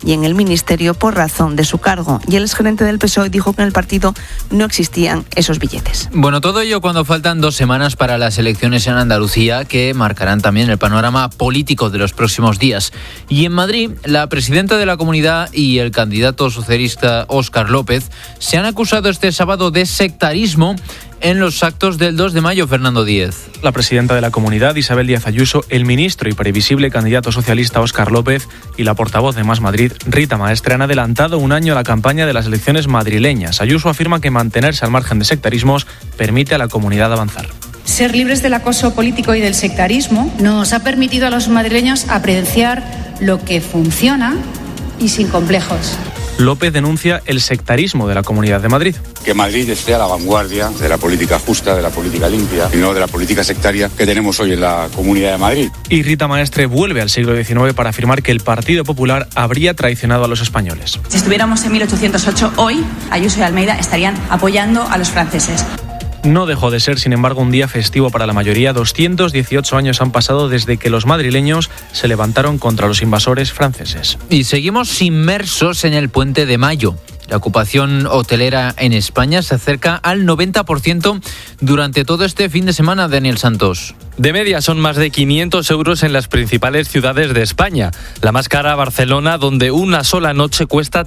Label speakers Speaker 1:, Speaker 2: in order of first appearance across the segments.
Speaker 1: y en el ministerio por razón de su cargo. Y el exgerente del PSOE dijo que en el partido no existían esos billetes.
Speaker 2: Bueno, todo ello cuando faltan 2 semanas para las elecciones en Andalucía, que marcarán también el panorama político de los próximos días. Y en Madrid, la presidenta de la comunidad y el candidato socialista Óscar López se han acusado este sábado de sectarismo en los actos del 2 de mayo, Fernando Díez.
Speaker 3: La presidenta de la comunidad, Isabel Díaz Ayuso, el ministro y previsible candidato socialista Óscar López y la portavoz de Más Madrid, Rita Maestre, han adelantado un año la campaña de las elecciones madrileñas. Ayuso afirma que mantenerse al margen de sectarismos permite a la comunidad avanzar.
Speaker 4: Ser libres del acoso político y del sectarismo nos ha permitido a los madrileños apreciar lo que funciona y sin complejos.
Speaker 3: López denuncia el sectarismo de la Comunidad de Madrid.
Speaker 5: Que Madrid esté a la vanguardia de la política justa, de la política limpia y no de la política sectaria que tenemos hoy en la Comunidad de Madrid.
Speaker 3: Y Rita Maestre vuelve al siglo XIX para afirmar que el Partido Popular habría traicionado a los españoles.
Speaker 4: Si estuviéramos en 1808, hoy Ayuso y Almeida estarían apoyando a los franceses.
Speaker 3: No dejó de ser, sin embargo, un día festivo para la mayoría. 218 años han pasado desde que los madrileños se levantaron contra los invasores franceses.
Speaker 2: Y seguimos inmersos en el Puente de Mayo. La ocupación hotelera en España se acerca al 90% durante todo este fin de semana, Daniel Santos.
Speaker 6: De media son más de 500 euros en las principales ciudades de España. La más cara, Barcelona, donde una sola noche cuesta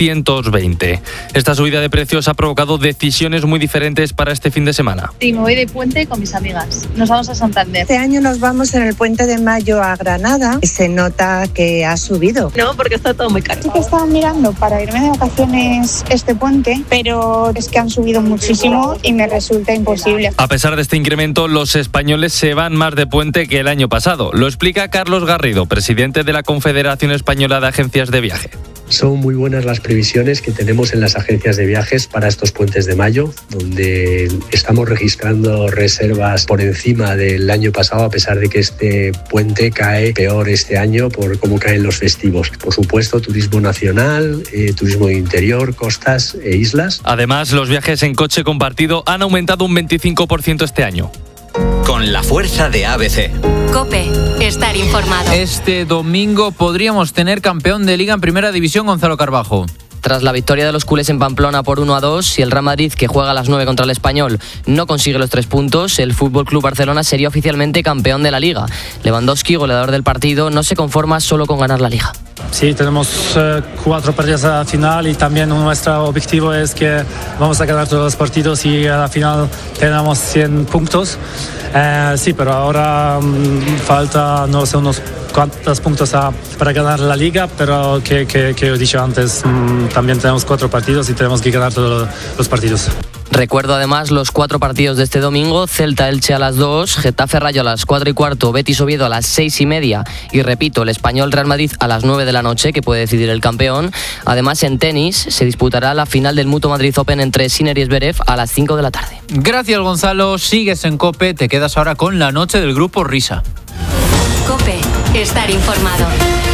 Speaker 6: 320. Esta subida de precios ha provocado decisiones muy diferentes para este fin de semana.
Speaker 7: Sí, me voy de puente con mis amigas. Nos vamos a Santander.
Speaker 8: Este año nos vamos en el Puente de Mayo a Granada. Se nota que ha subido.
Speaker 7: No, porque está todo muy caro.
Speaker 9: Sí que estaba mirando para irme de vacaciones este puente, pero es que han subido muchísimo y me resulta imposible.
Speaker 6: A pesar de este incremento, los españoles se van más de puente que el año pasado. Lo explica Carlos Garrido, presidente de la Confederación Española de Agencias de Viaje.
Speaker 10: Son muy buenas las previsiones que tenemos en las agencias de viajes para estos puentes de mayo, donde estamos registrando reservas por encima del año pasado, a pesar de que este puente cae peor este año por cómo caen los festivos. Por supuesto, turismo nacional, turismo de interior, costas e islas.
Speaker 6: Además, los viajes en coche compartido han aumentado un 25% este año.
Speaker 11: Con la fuerza de ABC.
Speaker 12: COPE, estar informado.
Speaker 2: Este domingo podríamos tener campeón de Liga en Primera División, Gonzalo Carbajo.
Speaker 13: Tras la victoria de los culés en Pamplona por 1-2, si el Real Madrid, que juega a las 9 contra el Español, no consigue los 3 puntos, el FC Barcelona sería oficialmente campeón de la Liga. Lewandowski, goleador del partido, no se conforma solo con ganar la Liga.
Speaker 14: Sí, tenemos 4 partidos a la final y también nuestro objetivo es que vamos a ganar todos los partidos y a la final tenemos 100 puntos. Sí, pero ahora falta, no sé, unos cuantos puntos para ganar la Liga, pero que he dicho antes, también tenemos 4 partidos y tenemos que ganar todos los partidos.
Speaker 13: Recuerdo además los 4 partidos de este domingo: Celta-Elche a las 2, Getafe-Rayo a las 4:15, Betis-Oviedo a las 6:30 y repito, el Español-Real Madrid a las 9 de la noche, que puede decidir el campeón. Además, en tenis se disputará la final del Mutua Madrid Open entre Sinner y Zverev a las 5 de la tarde.
Speaker 2: Gracias, Gonzalo. Sigues en COPE, te quedas ahora con la noche del Grupo Risa.
Speaker 12: COPE, estar informado.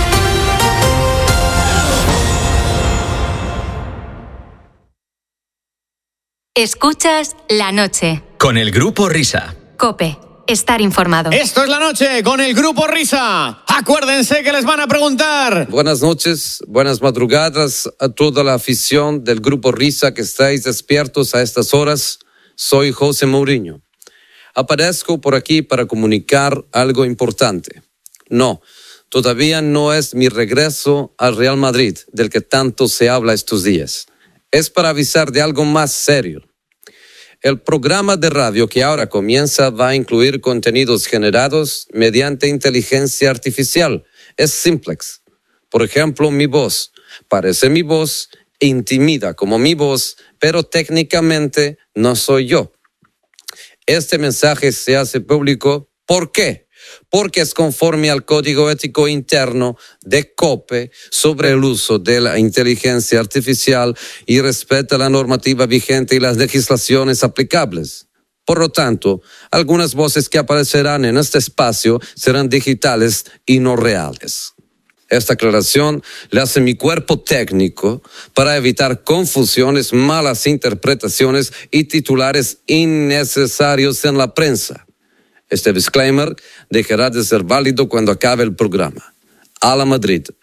Speaker 12: Escuchas La Noche.
Speaker 11: Con el Grupo Risa.
Speaker 12: COPE, estar informado.
Speaker 15: Esto es La Noche con el Grupo Risa. Acuérdense que les van a preguntar.
Speaker 16: Buenas noches, buenas madrugadas a toda la afición del Grupo Risa que estáis despiertos a estas horas. Soy José Mourinho. Aparezco por aquí para comunicar algo importante. No, todavía no es mi regreso al Real Madrid, del que tanto se habla estos días. Es para avisar de algo más serio. El programa de radio que ahora comienza va a incluir contenidos generados mediante inteligencia artificial. Es Simplex. Por ejemplo, mi voz. Parece mi voz, intimida como mi voz, pero técnicamente no soy yo. Este mensaje se hace público. ¿Por qué? Porque es conforme al código ético interno de COPE sobre el uso de la inteligencia artificial y respeta la normativa vigente y las legislaciones aplicables. Por lo tanto, algunas voces que aparecerán en este espacio serán digitales y no reales. Esta aclaración le hace mi cuerpo técnico para evitar confusiones, malas interpretaciones y titulares innecesarios en la prensa. Este disclaimer dejará de ser válido cuando acabe el programa. A la Madrid.